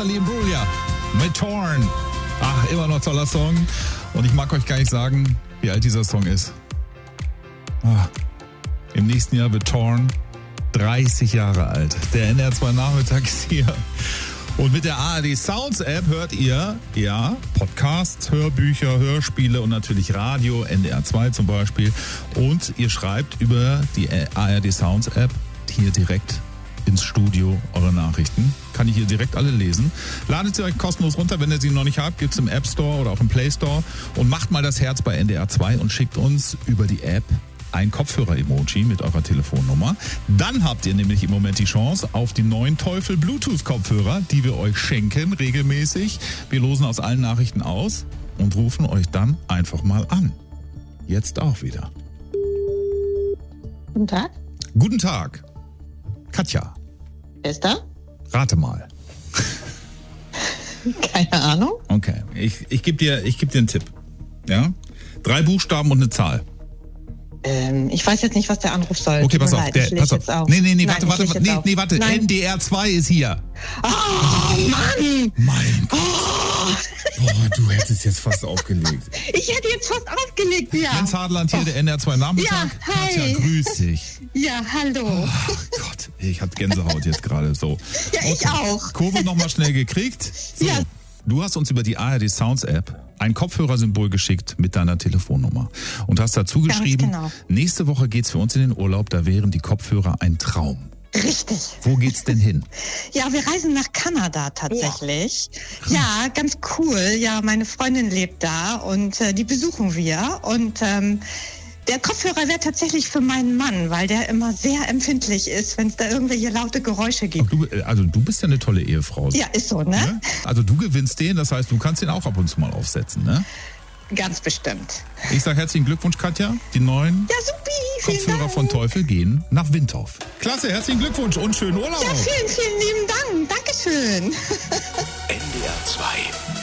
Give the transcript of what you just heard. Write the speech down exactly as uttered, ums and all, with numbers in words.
Natalie Imbruglia mit Torn. Ach, immer noch toller Song. Und ich mag euch gar nicht sagen, wie alt dieser Song ist. Ah, im nächsten Jahr wird Torn dreißig Jahre alt. Der N D R zwei Nachmittag ist hier. Und mit der A R D Sounds App hört ihr, ja, Podcasts, Hörbücher, Hörspiele und natürlich Radio, N D R zwei zum Beispiel. Und ihr schreibt über die A R D Sounds App hier direkt ins Studio eure Nachrichten. Kann ich hier direkt alle lesen. Ladet sie euch kostenlos runter, wenn ihr sie noch nicht habt. Gibt's im App Store oder auch im Play Store. Und macht mal das Herz bei N D R zwei und schickt uns über die App ein Kopfhörer-Emoji mit eurer Telefonnummer. Dann habt ihr nämlich im Moment die Chance auf die neuen Teufel Bluetooth-Kopfhörer, die wir euch schenken regelmäßig. Wir losen aus allen Nachrichten aus und rufen euch dann einfach mal an. Jetzt auch wieder. Guten Tag. Guten Tag. Katja. Wer ist da? Rate mal. Keine Ahnung. Okay, ich, ich gebe dir, ich geb dir einen Tipp. Ja? Drei Buchstaben und eine Zahl. Ähm, ich weiß jetzt nicht, was der Anruf soll. Okay, Tut pass mir auf. leid, Der, ich leg pass auf. jetzt auf. Nee, nee, nee, Nein, warte, ich warte, leg warte. jetzt Nee, auf. nee, warte. Nein. N D R zwei ist hier. Oh, Mann! Mein Gott. Oh. Boah, du hättest jetzt fast aufgelegt. Ich hätte jetzt fast aufgelegt, ja. Jens Hartland hier, der N D R zwei Nachmittag. Ja, hi. Katja, grüß dich. Ja, hallo. Oh Gott, ich hatte Gänsehaut jetzt gerade so. Ja, ich auch. Kurve nochmal schnell gekriegt. So. Ja. Du hast uns über die A R D Sounds App ein Kopfhörersymbol geschickt mit deiner Telefonnummer und hast dazu Ganz geschrieben, genau. nächste Woche geht's für uns in den Urlaub, da wären die Kopfhörer ein Traum. Richtig. Wo geht's denn hin? Ja, wir reisen nach Kanada tatsächlich. Ja, ganz cool. Ja, meine Freundin lebt da und äh, die besuchen wir. Und ähm, der Kopfhörer wäre tatsächlich für meinen Mann, weil der immer sehr empfindlich ist, wenn es da irgendwelche laute Geräusche gibt. Du, also du bist ja eine tolle Ehefrau. Ja, ist so, ne? Ne? Also du gewinnst den, das heißt, du kannst den auch ab und zu mal aufsetzen, ne? Ganz bestimmt. Ich sage herzlichen Glückwunsch, Katja. Die neuen Ja, supi. Vielen Kopfhörer Dank. von Teufel gehen nach Windhof. Klasse, herzlichen Glückwunsch und schönen Urlaub. Ja, vielen, vielen lieben Dank. Dankeschön. N D R zwei